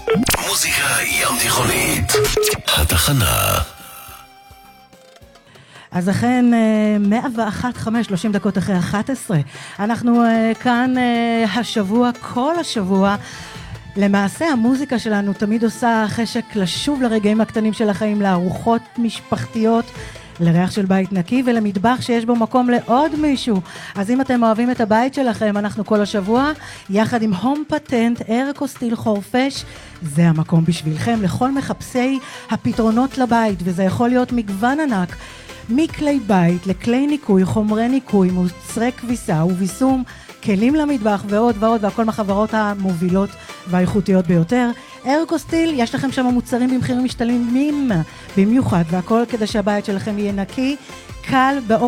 מוזיקה ים תיכונית, התחנה. אז אכן 101.5, 30 אחרי 11. אנחנו כאן השבוע, כל השבוע. למעשה המוזיקה שלנו תמיד עושה חשק לשוב לרגעים הקטנים של החיים, לארוחות משפחתיות, לריח של בית נקי ולמטבח שיש בו מקום לעוד מישהו. אז אם אתם אוהבים את הבית שלכם, אנחנו כל השבוע יחד עם הום פטנט, ארקוסטיל חורפש, זה המקום בשבילכם, לכל מחפשי הפתרונות לבית, וזה יכול להיות מגוון ענק, מכלי בית לכלי ניקוי, חומרי ניקוי, מוצרי כביסה וביסום, כלים למטבח ועוד ועוד, והכל מהחברות המובילות והאיכותיות ביותר. ארקוסטיל, יש לכם שם מוצרים במחירים משתלמים במיוחד, והכל כדי שהבית שלכם יהיה נקי, קל,